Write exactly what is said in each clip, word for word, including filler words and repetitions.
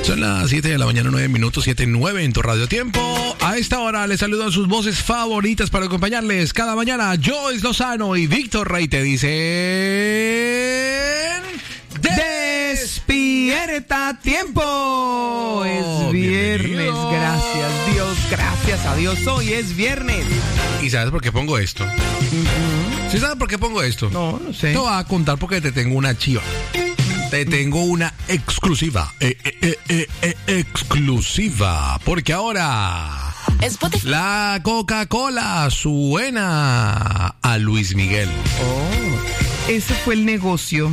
Son las siete de la mañana, nueve minutos, siete nueve en tu Radio Tiempo. A esta hora les saludan sus voces favoritas para acompañarles cada mañana. Joyce Lozano y Víctor Rey te dicen... ¡Despierta tiempo! Es viernes, bienvenido. Gracias Dios, gracias a Dios, hoy es viernes. ¿Y sabes por qué pongo esto? Uh-huh. ¿Sí sabes por qué pongo esto? No, no sé. Te voy a contar porque te tengo una chiva. Te tengo una exclusiva. Eh, eh, eh, eh, eh, exclusiva. Porque ahora... Spotify. La Coca-Cola suena a Luis Miguel. Oh, ese fue el negocio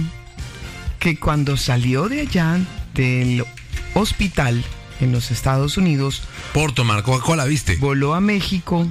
que cuando salió de allá del hospital en los Estados Unidos, Por tomar Coca-Cola, ¿viste? voló a México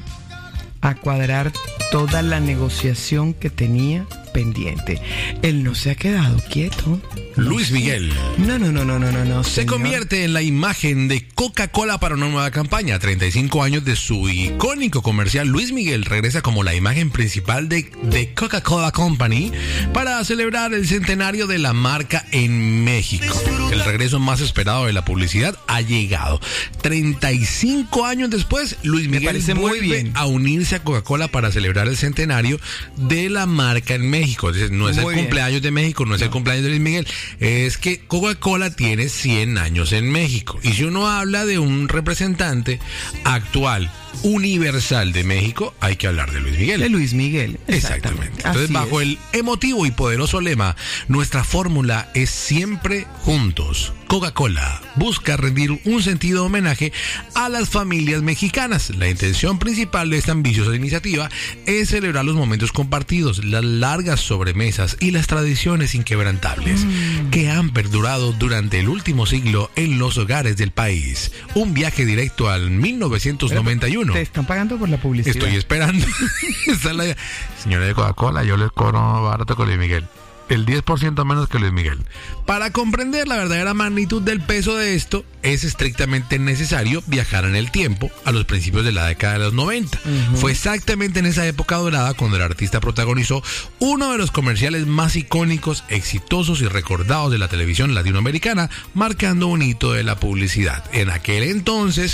a cuadrar toda la negociación que tenía pendiente. Él no se ha quedado quieto. Luis Miguel No, no, no, no, no, no, no. se señor. convierte en la imagen de Coca-Cola para una nueva campaña. treinta y cinco años de su icónico comercial, Luis Miguel regresa como la imagen principal de, de Coca-Cola Company para celebrar el centenario de la marca en México. El regreso más esperado de la publicidad ha llegado. treinta y cinco años después, Luis Me Miguel parece muy vuelve bien. a unirse a Coca-Cola para celebrar el centenario de la marca en México. Es decir, no es Muy el bien. cumpleaños de México, no es No. el cumpleaños de Luis Miguel. Es que Coca-Cola tiene cien años en México. Y si uno habla de un representante actual, universal de México, hay que hablar de Luis Miguel. De Luis Miguel. Exactamente. Entonces, Así bajo es. el emotivo y poderoso lema, nuestra fórmula es siempre juntos. Coca-Cola busca rendir un sentido homenaje a las familias mexicanas. La intención principal de esta ambiciosa iniciativa es celebrar los momentos compartidos, las largas sobremesas y las tradiciones inquebrantables Mm. que han perdurado durante el último siglo en los hogares del país. Un viaje directo al mil novecientos noventa y uno. Te están pagando por la publicidad. Estoy esperando. Esa es la... Señora de Coca-Cola, yo les cobro barato con Luis Miguel. El diez por ciento menos que Luis Miguel. Para comprender la verdadera magnitud del peso de esto, es estrictamente necesario viajar en el tiempo a los principios de la década de los noventa. Uh-huh. Fue exactamente en esa época dorada cuando el artista protagonizó uno de los comerciales más icónicos, exitosos y recordados de la televisión latinoamericana, marcando un hito de la publicidad. En aquel entonces,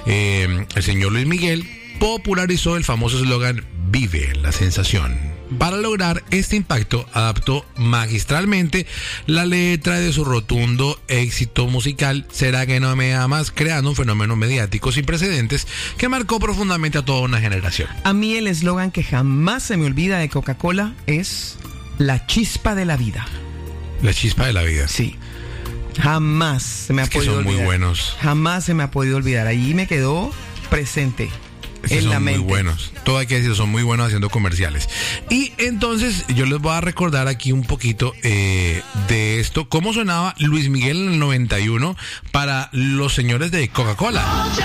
eh, el señor Luis Miguel popularizó el famoso eslogan "Vive la sensación". Para lograr este impacto, adaptó magistralmente la letra de su rotundo éxito musical "Será que no me amas", creando un fenómeno mediático sin precedentes que marcó profundamente a toda una generación. A mí el eslogan que jamás se me olvida de Coca-Cola es la chispa de la vida. La chispa de la vida. Sí. Jamás se me ha Es que podido son muy olvidar. buenos. Jamás se me ha podido olvidar. Ahí me quedó presente. Es que en la son muy mente. buenos. Todo hay que decir, son muy buenos haciendo comerciales. Y entonces yo les voy a recordar aquí un poquito eh, de esto. Cómo sonaba Luis Miguel en el noventa y uno para los señores de Coca-Cola.